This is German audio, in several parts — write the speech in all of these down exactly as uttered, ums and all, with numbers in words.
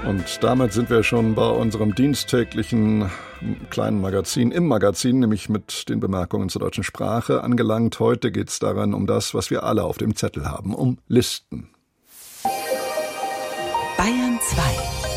Und damit sind wir schon bei unserem diensttäglichen kleinen Magazin im Magazin, nämlich mit den Bemerkungen zur deutschen Sprache angelangt. Heute geht es daran um das, was wir alle auf dem Zettel haben, um Listen. Bayern zwei.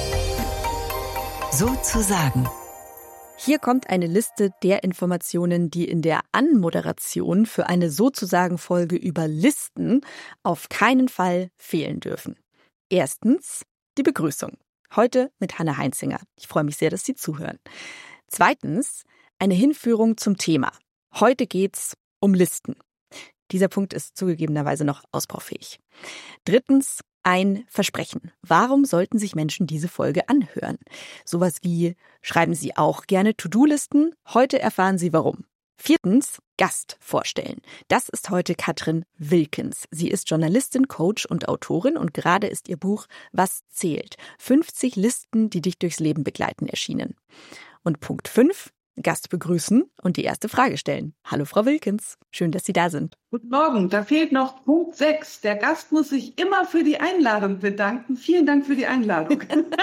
Sozusagen. Hier kommt eine Liste der Informationen, die in der Anmoderation für eine Sozusagen-Folge über Listen auf keinen Fall fehlen dürfen. Erstens die Begrüßung. Heute mit Hanne Heinzinger. Ich freue mich sehr, dass Sie zuhören. Zweitens eine Hinführung zum Thema. Heute geht's um Listen. Dieser Punkt ist zugegebenerweise noch ausbaufähig. Drittens ein Versprechen. Warum sollten sich Menschen diese Folge anhören? Sowas wie, schreiben Sie auch gerne To-Do-Listen? Heute erfahren Sie warum. Viertens, Gast vorstellen. Das ist heute Katrin Wilkens. Sie ist Journalistin, Coach und Autorin und gerade ist ihr Buch Was zählt? fünfzig Listen, die dich durchs Leben begleiten, erschienen. Und Punkt fünf, Gast begrüßen und die erste Frage stellen. Hallo Frau Wilkens, schön, dass Sie da sind. Guten Morgen, da fehlt noch Punkt sechs. Der Gast muss sich immer für die Einladung bedanken. Vielen Dank für die Einladung.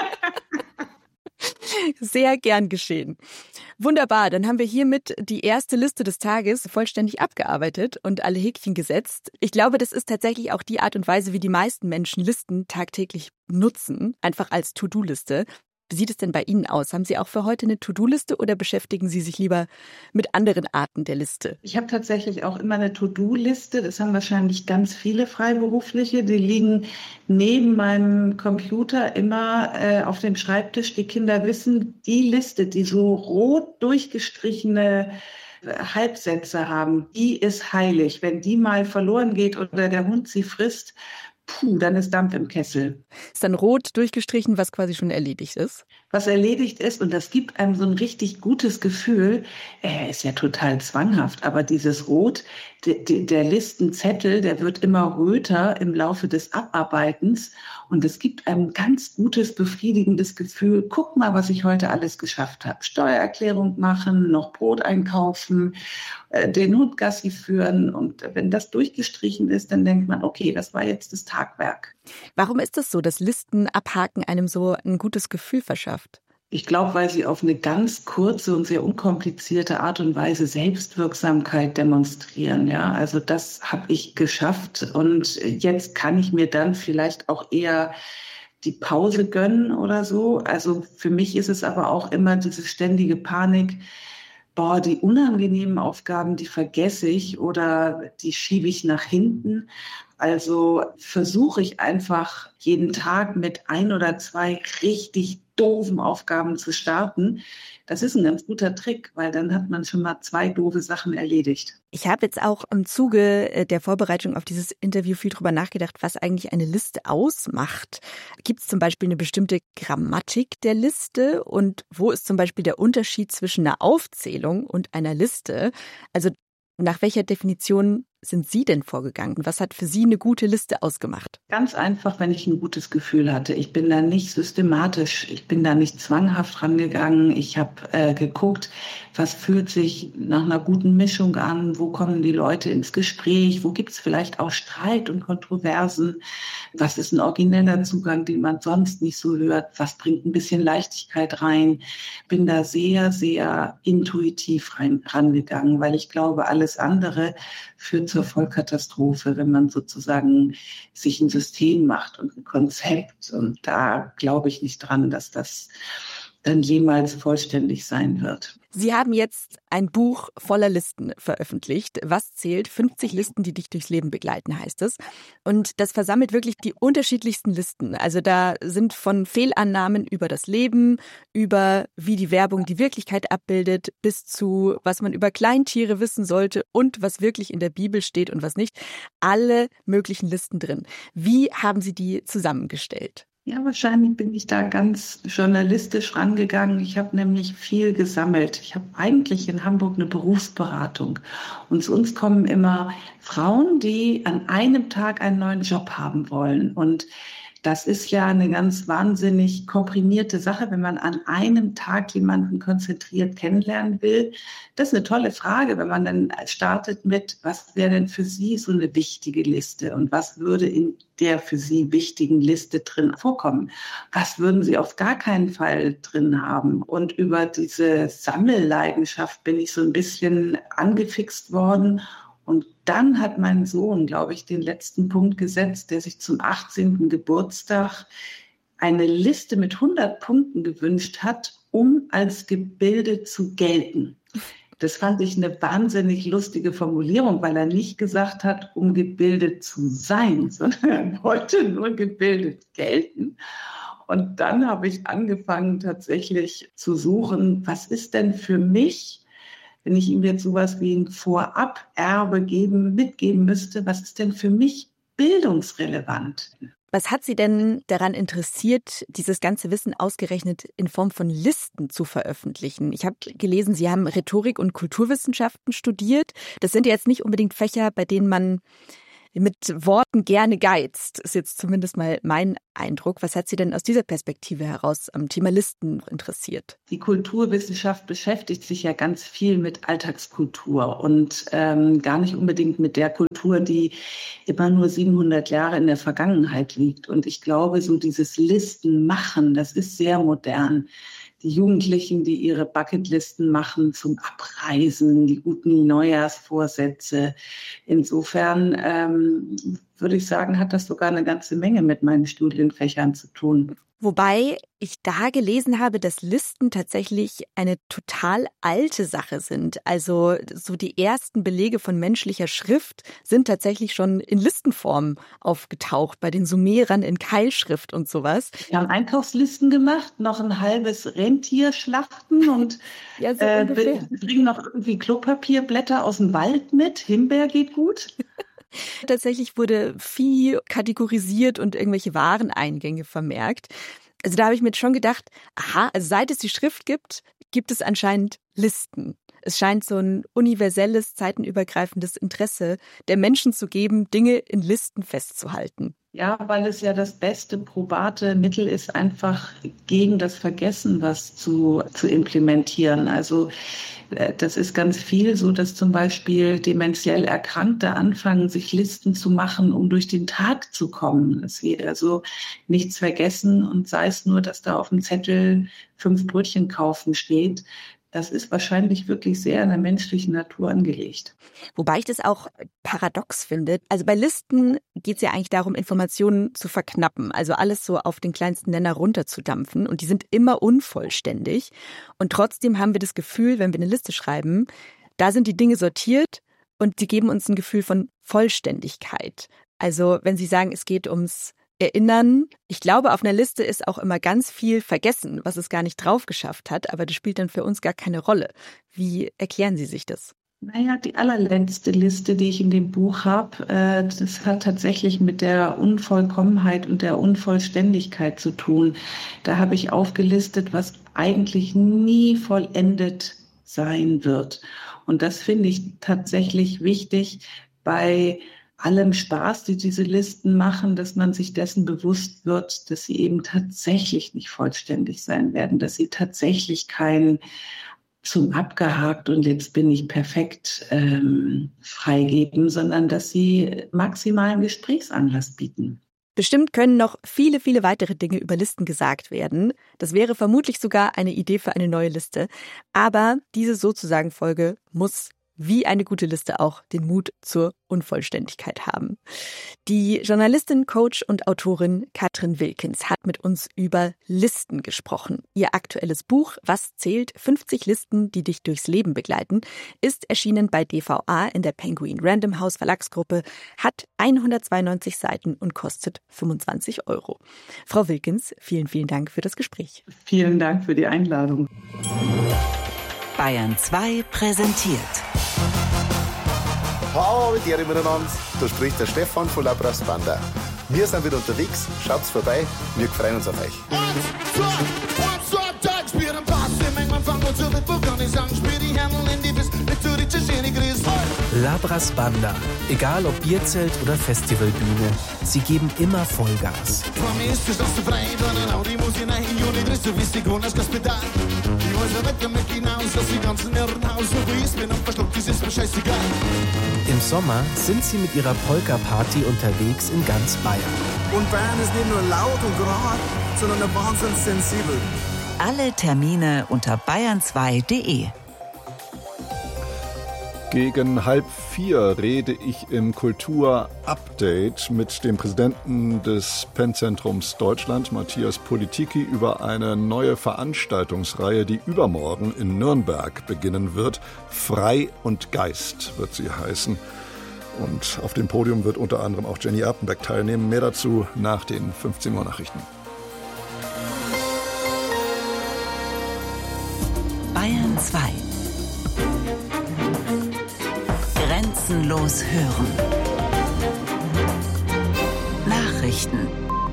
Sehr gern geschehen. Wunderbar, dann haben wir hiermit die erste Liste des Tages vollständig abgearbeitet und alle Häkchen gesetzt. Ich glaube, das ist tatsächlich auch die Art und Weise, wie die meisten Menschen Listen tagtäglich nutzen, einfach als To-Do-Liste. Wie sieht es denn bei Ihnen aus? Haben Sie auch für heute eine To-Do-Liste oder beschäftigen Sie sich lieber mit anderen Arten der Liste? Ich habe tatsächlich auch immer eine To-Do-Liste. Das haben wahrscheinlich ganz viele Freiberufliche. Die liegen neben meinem Computer immer äh, auf dem Schreibtisch. Die Kinder wissen, die Liste, die so rot durchgestrichene Halbsätze haben, die ist heilig. Wenn die mal verloren geht oder der Hund sie frisst, puh, dann ist Dampf im Kessel. Ist dann rot durchgestrichen, was quasi schon erledigt ist? Was erledigt ist, und das gibt einem so ein richtig gutes Gefühl, er ist ja total zwanghaft, aber dieses Rot, de, de, der Listenzettel, der wird immer röter im Laufe des Abarbeitens und es gibt einem ganz gutes, befriedigendes Gefühl, guck mal, was ich heute alles geschafft habe. Steuererklärung machen, noch Brot einkaufen, äh, den Hund Gassi führen und wenn das durchgestrichen ist, dann denkt man, okay, das war jetzt das Tagwerk. Warum ist es so, dass Listen abhaken einem so ein gutes Gefühl verschafft? Ich glaube, weil sie auf eine ganz kurze und sehr unkomplizierte Art und Weise Selbstwirksamkeit demonstrieren. Ja, also das habe ich geschafft und jetzt kann ich mir dann vielleicht auch eher die Pause gönnen oder so. Also für mich ist es aber auch immer diese ständige Panik. Boah, die unangenehmen Aufgaben, die vergesse ich oder die schiebe ich nach hinten. Also versuche ich einfach jeden Tag mit ein oder zwei richtig doofen Aufgaben zu starten. Das ist ein ganz guter Trick, weil dann hat man schon mal zwei doofe Sachen erledigt. Ich habe jetzt auch im Zuge der Vorbereitung auf dieses Interview viel drüber nachgedacht, was eigentlich eine Liste ausmacht. Gibt es zum Beispiel eine bestimmte Grammatik der Liste und wo ist zum Beispiel der Unterschied zwischen einer Aufzählung und einer Liste? Also nach welcher Definition sind Sie denn vorgegangen? Was hat für Sie eine gute Liste ausgemacht? Ganz einfach, wenn ich ein gutes Gefühl hatte. Ich bin da nicht systematisch, ich bin da nicht zwanghaft rangegangen. Ich habe äh, geguckt, was fühlt sich nach einer guten Mischung an, wo kommen die Leute ins Gespräch, wo gibt es vielleicht auch Streit und Kontroversen, was ist ein origineller Zugang, den man sonst nicht so hört, was bringt ein bisschen Leichtigkeit rein. Bin da sehr, sehr intuitiv rein, rangegangen, weil ich glaube, alles andere führt zur Vollkatastrophe, wenn man sozusagen sich ein System macht und ein Konzept. Und da glaube ich nicht dran, dass das dann jemals vollständig sein wird. Sie haben jetzt ein Buch voller Listen veröffentlicht. Was zählt? fünfzig Listen, die dich durchs Leben begleiten, heißt es. Und das versammelt wirklich die unterschiedlichsten Listen. Also da sind von Fehlannahmen über das Leben, über wie die Werbung die Wirklichkeit abbildet, bis zu was man über Kleintiere wissen sollte und was wirklich in der Bibel steht und was nicht. Alle möglichen Listen drin. Wie haben Sie die zusammengestellt? Ja, wahrscheinlich bin ich da ganz journalistisch rangegangen. Ich habe nämlich viel gesammelt. Ich habe eigentlich in Hamburg eine Berufsberatung. Und zu uns kommen immer Frauen, die an einem Tag einen neuen Job haben wollen. Und Das ist ja eine ganz wahnsinnig komprimierte Sache, wenn man an einem Tag jemanden konzentriert kennenlernen will. Das ist eine tolle Frage, wenn man dann startet mit, was wäre denn für Sie so eine wichtige Liste und was würde in der für Sie wichtigen Liste drin vorkommen? Was würden Sie auf gar keinen Fall drin haben? Und über diese Sammelleidenschaft bin ich so ein bisschen angefixt worden. Und dann hat mein Sohn, glaube ich, den letzten Punkt gesetzt, der sich zum achtzehnten Geburtstag eine Liste mit hundert Punkten gewünscht hat, um als gebildet zu gelten. Das fand ich eine wahnsinnig lustige Formulierung, weil er nicht gesagt hat, um gebildet zu sein, sondern er wollte nur gebildet gelten. Und dann habe ich angefangen, tatsächlich zu suchen, was ist denn für mich, wenn ich ihm jetzt sowas wie ein Vorab-Erbe geben, mitgeben müsste, was ist denn für mich bildungsrelevant? Was hat Sie denn daran interessiert, dieses ganze Wissen ausgerechnet in Form von Listen zu veröffentlichen? Ich habe gelesen, Sie haben Rhetorik und Kulturwissenschaften studiert. Das sind ja jetzt nicht unbedingt Fächer, bei denen man mit Worten gerne geizt, ist jetzt zumindest mal mein Eindruck. Was hat Sie denn aus dieser Perspektive heraus am Thema Listen interessiert? Die Kulturwissenschaft beschäftigt sich ja ganz viel mit Alltagskultur und ähm, gar nicht unbedingt mit der Kultur, die immer nur siebenhundert Jahre in der Vergangenheit liegt. Und ich glaube, so dieses Listenmachen, das ist sehr modern. Die Jugendlichen, die ihre Bucketlisten machen zum Abreisen, die guten Neujahrsvorsätze. Insofern ähm, würde ich sagen, hat das sogar eine ganze Menge mit meinen Studienfächern zu tun. Wobei ich da gelesen habe, dass Listen tatsächlich eine total alte Sache sind. Also so die ersten Belege von menschlicher Schrift sind tatsächlich schon in Listenform aufgetaucht, bei den Sumerern in Keilschrift und sowas. Wir haben Einkaufslisten gemacht, noch ein halbes Rentier schlachten und ja, so äh, bringen noch irgendwie Klopapierblätter aus dem Wald mit. Himbeer geht gut. Tatsächlich wurde Vieh kategorisiert und irgendwelche Wareneingänge vermerkt. Also da habe ich mir schon gedacht, aha, also seit es die Schrift gibt, gibt es anscheinend Listen. Es scheint so ein universelles, zeitenübergreifendes Interesse der Menschen zu geben, Dinge in Listen festzuhalten. Ja, weil es ja das beste probate Mittel ist, einfach gegen das Vergessen was zu, zu implementieren. Also das ist ganz viel so, dass zum Beispiel dementiell Erkrankte anfangen, sich Listen zu machen, um durch den Tag zu kommen. Dass sie also nichts vergessen und sei es nur, dass da auf dem Zettel fünf Brötchen kaufen steht. Das ist wahrscheinlich wirklich sehr in der menschlichen Natur angelegt. Wobei ich das auch paradox finde. Also bei Listen geht es ja eigentlich darum, Informationen zu verknappen. Also alles so auf den kleinsten Nenner runterzudampfen. Und die sind immer unvollständig. Und trotzdem haben wir das Gefühl, wenn wir eine Liste schreiben, da sind die Dinge sortiert und sie geben uns ein Gefühl von Vollständigkeit. Also wenn Sie sagen, es geht ums Erinnern. Ich glaube, auf einer Liste ist auch immer ganz viel vergessen, was es gar nicht drauf geschafft hat, aber das spielt dann für uns gar keine Rolle. Wie erklären Sie sich das? Naja, die allerletzte Liste, die ich in dem Buch habe, äh, das hat tatsächlich mit der Unvollkommenheit und der Unvollständigkeit zu tun. Da habe ich aufgelistet, was eigentlich nie vollendet sein wird. Und das finde ich tatsächlich wichtig bei allem Spaß, die diese Listen machen, dass man sich dessen bewusst wird, dass sie eben tatsächlich nicht vollständig sein werden, dass sie tatsächlich kein zum abgehakt und jetzt bin ich perfekt ähm, freigeben, sondern dass sie maximalen Gesprächsanlass bieten. Bestimmt können noch viele, viele weitere Dinge über Listen gesagt werden. Das wäre vermutlich sogar eine Idee für eine neue Liste. Aber diese sozusagen Folge muss wie eine gute Liste auch den Mut zur Unvollständigkeit haben. Die Journalistin, Coach und Autorin Katrin Wilkens hat mit uns über Listen gesprochen. Ihr aktuelles Buch Was zählt? fünfzig Listen, die dich durchs Leben begleiten, ist erschienen bei D V A in der Penguin Random House Verlagsgruppe, hat hundertzweiundneunzig Seiten und kostet fünfundzwanzig Euro. Frau Wilkens, vielen, vielen Dank für das Gespräch. Vielen Dank für die Einladung. Bayern zwei präsentiert. Hallo, mit dir miteinander. Da spricht der Stefan von Labras Banda. Wir sind wieder unterwegs. Schaut's vorbei. Wir freuen uns auf euch. Spelen pass, det mängd man fangår till ett vulkaniskt. Spel i händeln, en divis, ett turigt, tjejen i gris. Labras Banda. Egal ob Bierzelt oder Festivalbühne, sie geben immer Vollgas. Im Sommer sind sie mit ihrer Polka-Party unterwegs in ganz Bayern. Und Bayern ist nicht nur laut und gerade, sondern wahnsinnig sensibel. Alle Termine unter bayern zwei punkt de. Gegen halb vier rede ich im Kultur-Update mit dem Präsidenten des Pennzentrums Deutschland, Matthias Politiki, über eine neue Veranstaltungsreihe, die übermorgen in Nürnberg beginnen wird. Frei und Geist wird sie heißen. Und auf dem Podium wird unter anderem auch Jenny Erpenbeck teilnehmen. Mehr dazu nach den fünfzehn Uhr Nachrichten. Bayern zwei. Grenzenlos hören. Nachrichten.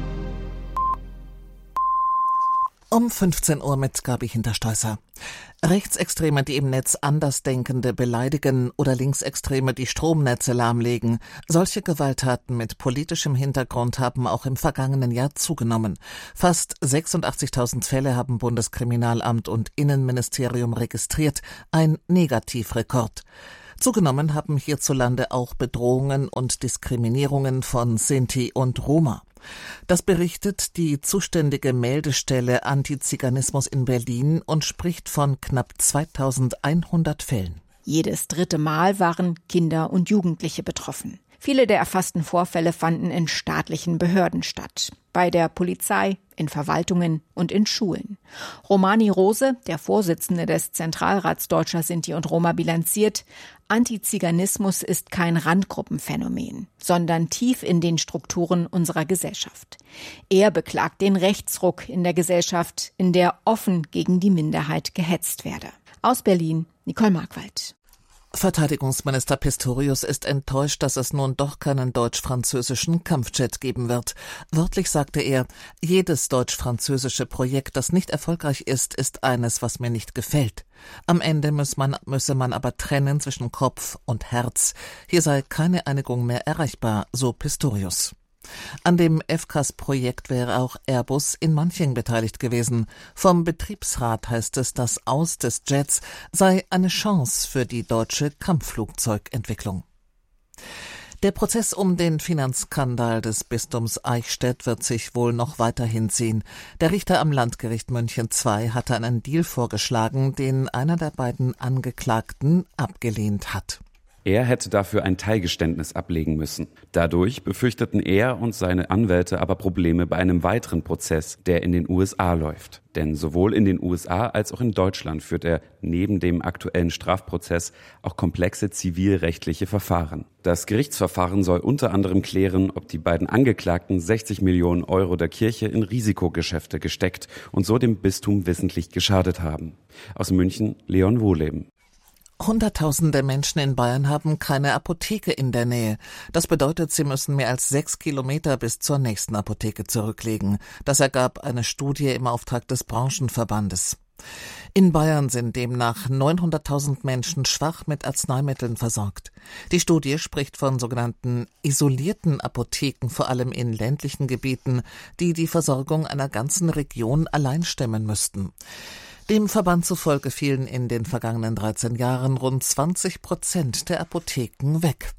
Um fünfzehn Uhr mit Gabi Hintersteußer. Rechtsextreme, die im Netz Andersdenkende beleidigen oder Linksextreme, die Stromnetze lahmlegen. Solche Gewalttaten mit politischem Hintergrund haben auch im vergangenen Jahr zugenommen. Fast sechsundachtzigtausend Fälle haben Bundeskriminalamt und Innenministerium registriert. Ein Negativrekord. Zugenommen haben hierzulande auch Bedrohungen und Diskriminierungen von Sinti und Roma. Das berichtet die zuständige Meldestelle Antiziganismus in Berlin und spricht von knapp zweitausendeinhundert Fällen. Jedes dritte Mal waren Kinder und Jugendliche betroffen. Viele der erfassten Vorfälle fanden in staatlichen Behörden statt. Bei der Polizei, in Verwaltungen und in Schulen. Romani Rose, der Vorsitzende des Zentralrats Deutscher Sinti und Roma, bilanziert: Antiziganismus ist kein Randgruppenphänomen, sondern tief in den Strukturen unserer Gesellschaft. Er beklagt den Rechtsruck in der Gesellschaft, in der offen gegen die Minderheit gehetzt werde. Aus Berlin, Nicole Markwald. Verteidigungsminister Pistorius ist enttäuscht, dass es nun doch keinen deutsch-französischen Kampfjet geben wird. Wörtlich sagte er: Jedes deutsch-französische Projekt, das nicht erfolgreich ist, ist eines, was mir nicht gefällt. Am Ende muss man, müsse man aber trennen zwischen Kopf und Herz. Hier sei keine Einigung mehr erreichbar, so Pistorius. An dem F C A S-Projekt wäre auch Airbus in Manching beteiligt gewesen. Vom Betriebsrat heißt es, das Aus des Jets sei eine Chance für die deutsche Kampfflugzeugentwicklung. Der Prozess um den Finanzskandal des Bistums Eichstätt wird sich wohl noch weiter hinziehen. Der Richter am Landgericht München zwei hatte einen Deal vorgeschlagen, den einer der beiden Angeklagten abgelehnt hat. Er hätte dafür ein Teilgeständnis ablegen müssen. Dadurch befürchteten er und seine Anwälte aber Probleme bei einem weiteren Prozess, der in den U S A läuft. Denn sowohl in den U S A als auch in Deutschland führt er neben dem aktuellen Strafprozess auch komplexe zivilrechtliche Verfahren. Das Gerichtsverfahren soll unter anderem klären, ob die beiden Angeklagten sechzig Millionen Euro der Kirche in Risikogeschäfte gesteckt und so dem Bistum wissentlich geschadet haben. Aus München, Leon Wohleben. Hunderttausende Menschen in Bayern haben keine Apotheke in der Nähe. Das bedeutet, sie müssen mehr als sechs Kilometer bis zur nächsten Apotheke zurücklegen. Das ergab eine Studie im Auftrag des Branchenverbandes. In Bayern sind demnach neunhunderttausend Menschen schwach mit Arzneimitteln versorgt. Die Studie spricht von sogenannten isolierten Apotheken, vor allem in ländlichen Gebieten, die die Versorgung einer ganzen Region allein stemmen müssten. Dem Verband zufolge fielen in den vergangenen dreizehn Jahren rund zwanzig Prozent der Apotheken weg.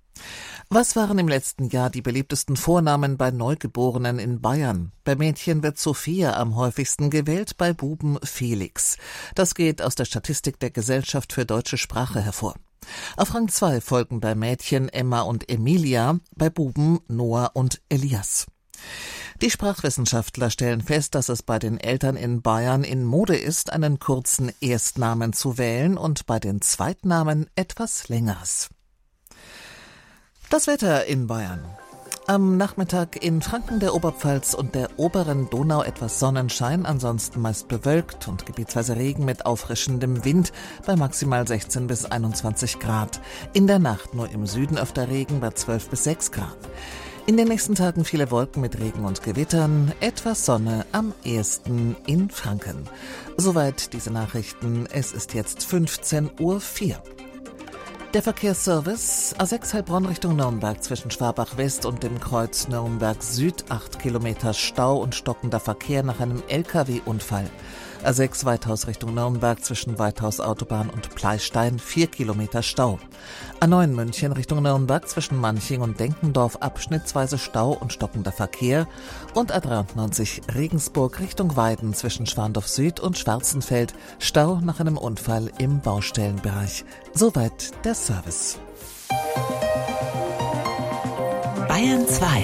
Was waren im letzten Jahr die beliebtesten Vornamen bei Neugeborenen in Bayern? Bei Mädchen wird Sophia am häufigsten gewählt, bei Buben Felix. Das geht aus der Statistik der Gesellschaft für deutsche Sprache hervor. Auf Rang zwei folgen bei Mädchen Emma und Emilia, bei Buben Noah und Elias. Die Sprachwissenschaftler stellen fest, dass es bei den Eltern in Bayern in Mode ist, einen kurzen Erstnamen zu wählen und bei den Zweitnamen etwas Längeres. Das Wetter in Bayern. Am Nachmittag in Franken, der Oberpfalz und der oberen Donau etwas Sonnenschein, ansonsten meist bewölkt und gebietsweise Regen mit auffrischendem Wind bei maximal sechzehn bis einundzwanzig Grad. In der Nacht nur im Süden öfter Regen bei zwölf bis sechs Grad. In den nächsten Tagen viele Wolken mit Regen und Gewittern, etwas Sonne am ehesten in Franken. Soweit diese Nachrichten. Es ist jetzt fünfzehn Uhr vier. Der Verkehrsservice A sechs Heilbronn Richtung Nürnberg zwischen Schwabach West und dem Kreuz Nürnberg Süd. acht Kilometer Stau und stockender Verkehr nach einem L K W-Unfall. A sechs Weithaus Richtung Nürnberg zwischen Weithaus Autobahn und Pleistein. vier Kilometer Stau. A neun München Richtung Nürnberg zwischen Manching und Denkendorf abschnittsweise Stau und stockender Verkehr. Und A dreiundneunzig Regensburg Richtung Weiden zwischen Schwandorf Süd und Schwarzenfeld. Stau nach einem Unfall im Baustellenbereich. Soweit der Service. Bayern zwei.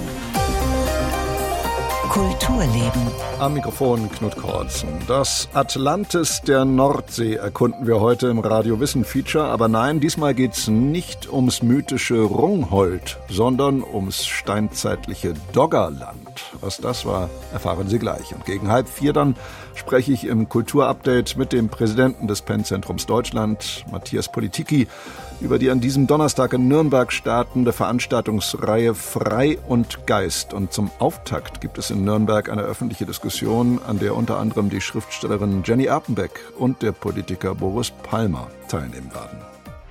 Kulturleben. Am Mikrofon Knut Korzen. Das Atlantis der Nordsee erkunden wir heute im Radio Wissen Feature. Aber nein, diesmal geht's nicht ums mythische Rungholt, sondern ums steinzeitliche Doggerland. Was das war, erfahren Sie gleich. Und gegen halb vier dann spreche ich im Kulturupdate mit dem Präsidenten des Pennzentrums Deutschland, Matthias Politiki, über die an diesem Donnerstag in Nürnberg startende Veranstaltungsreihe Frei und Geist. Und zum Auftakt gibt es in Nürnberg eine öffentliche Diskussion, an der unter anderem die Schriftstellerin Jenny Erpenbeck und der Politiker Boris Palmer teilnehmen werden.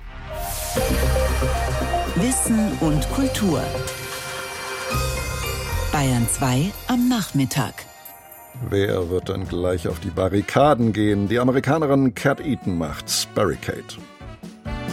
Wissen und Kultur. Bayern zwei am Nachmittag. Wer wird dann gleich auf die Barrikaden gehen? Die Amerikanerin Cat Eaton macht's. Barricade.